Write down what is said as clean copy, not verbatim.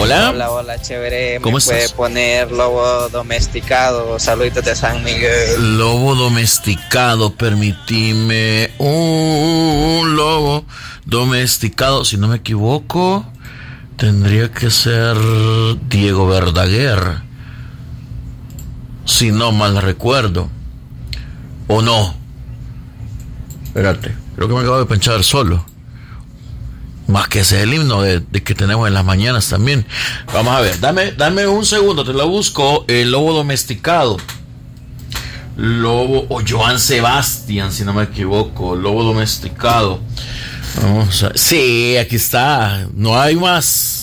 Hola. Hola, chévere. ¿Cómo ¿Me estás? puede poner lobo domesticado? Saluditos de San Miguel. Lobo domesticado, permitime un lobo domesticado. Si no me equivoco, tendría que ser Diego Verdaguer. Si no mal recuerdo. ¿O no? Espérate, creo que me acabo de pensar solo. Más que ese es el himno de que tenemos en las mañanas también. Vamos a ver, dame un segundo, te lo busco. El lobo domesticado. Lobo, o Joan Sebastián, si no me equivoco. Lobo domesticado. Vamos a... Sí, aquí está. No hay más.